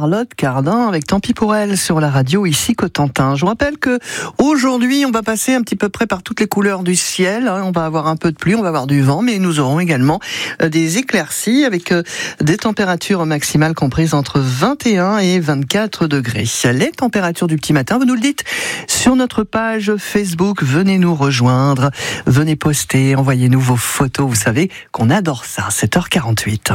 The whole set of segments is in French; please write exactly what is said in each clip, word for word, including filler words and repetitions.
Charlotte Cardin avec Tant pis pour elle sur la radio ici Cotentin. Je vous rappelle que aujourd'hui on va passer un petit peu près par toutes les couleurs du ciel. On va avoir un peu de pluie, on va avoir du vent, mais nous aurons également des éclaircies avec des températures maximales comprises entre vingt et un et vingt-quatre degrés. Les températures du petit matin, vous nous le dites sur notre page Facebook. Venez nous rejoindre, venez poster, envoyez-nous vos photos. Vous savez qu'on adore ça. sept heures quarante-huit.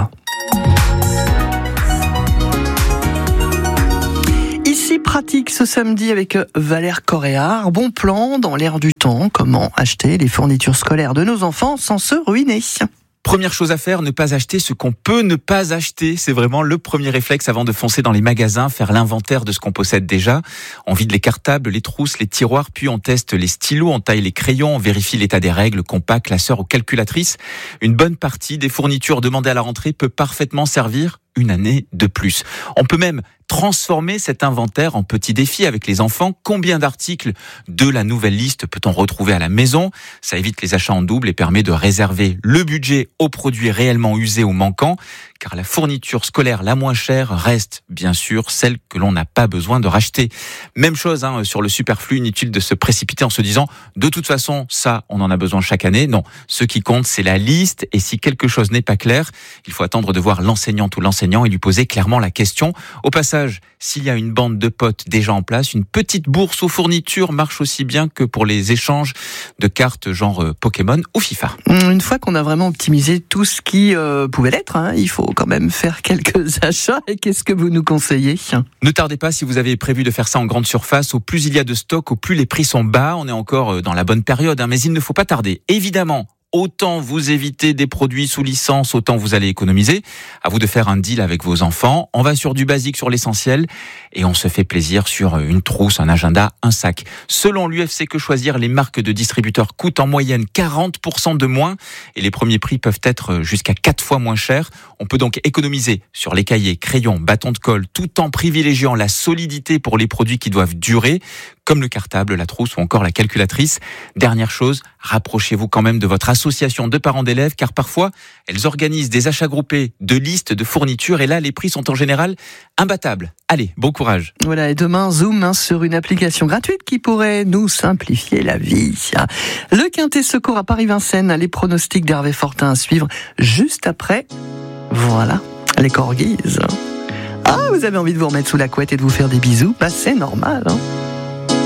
Ici pratique ce samedi avec Valère Coréard. Bon plan dans l'air du temps. Comment acheter les fournitures scolaires de nos enfants sans se ruiner? Première chose à faire, ne pas acheter ce qu'on peut ne pas acheter. C'est vraiment le premier réflexe avant de foncer dans les magasins, faire l'inventaire de ce qu'on possède déjà. On vide les cartables, les trousses, les tiroirs, puis on teste les stylos, on taille les crayons, on vérifie l'état des règles, compas, classeurs ou calculatrices. Une bonne partie des fournitures demandées à la rentrée peut parfaitement servir une année de plus. On peut même transformer cet inventaire en petit défi avec les enfants. Combien d'articles de la nouvelle liste peut-on retrouver à la maison? Ça évite les achats en double et permet de réserver le budget aux produits réellement usés ou manquants, car la fourniture scolaire la moins chère reste bien sûr celle que l'on n'a pas besoin de racheter. Même chose hein, sur le superflu, inutile de se précipiter en se disant de toute façon ça on en a besoin chaque année. Non, ce qui compte c'est la liste, et si quelque chose n'est pas clair, il faut attendre de voir l'enseignante ou l'enseignant et lui poser clairement la question. Au passage, s'il y a une bande de potes déjà en place, une petite bourse aux fournitures marche aussi bien que pour les échanges de cartes genre Pokémon ou FIFA. Une fois qu'on a vraiment optimisé tout ce qui euh, pouvait l'être, hein, il faut quand même faire quelques achats. Et qu'est-ce que vous nous conseillez? Ne tardez pas si vous avez prévu de faire ça en grande surface. Au plus il y a de stock, au plus les prix sont bas. On est encore dans la bonne période, hein, mais il ne faut pas tarder. Évidemment, autant vous évitez des produits sous licence, autant vous allez économiser. À vous de faire un deal avec vos enfants. On va sur du basique, sur l'essentiel, et on se fait plaisir sur une trousse, un agenda, un sac. Selon l'U F C Que Choisir, les marques de distributeurs coûtent en moyenne quarante pour cent de moins, et les premiers prix peuvent être jusqu'à quatre fois moins chers. On peut donc économiser sur les cahiers, crayons, bâtons de colle, tout en privilégiant la solidité pour les produits qui doivent durer, comme le cartable, la trousse ou encore la calculatrice. Dernière chose, rapprochez-vous quand même de votre association de parents d'élèves, car parfois, elles organisent des achats groupés de listes de fournitures, et là, les prix sont en général imbattables. Allez, bon courage. Voilà, et demain, zoom hein, sur une application gratuite qui pourrait nous simplifier la vie. Le Quintet Secours à Paris-Vincennes, les pronostics d'Hervé Fortin à suivre juste après. Voilà, les corgis. Ah, vous avez envie de vous remettre sous la couette et de vous faire des bisous? Bah, c'est normal, hein.